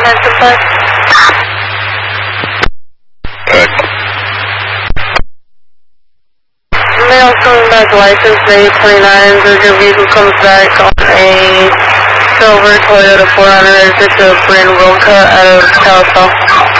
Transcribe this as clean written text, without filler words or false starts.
975. Male coming back, license day 29. Your vehicle comes back on a silver Toyota 400. It's a Bryn Wilka out of Kalispell.